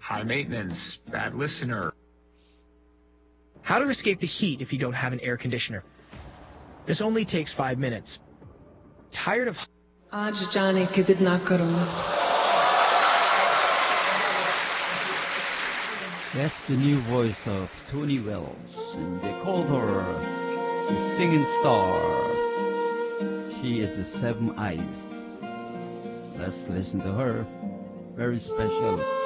high maintenance, bad listener. How to escape the heat if you don't have an air conditioner. This only takes 5 minutes. Tired of... आज जाने कितना करूं. That's the new voice of Tony Wells, and they called her the singing star. She is the Seven Eyes. Let's listen to her. Very special.